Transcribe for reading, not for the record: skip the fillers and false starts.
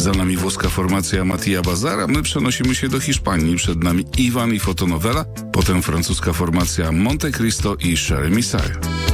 Za nami włoska formacja Mattia Bazara. My przenosimy się do Hiszpanii. Przed nami Iwan i Fotonovela. Potem francuska formacja Monte Cristo i Sherry Messiah.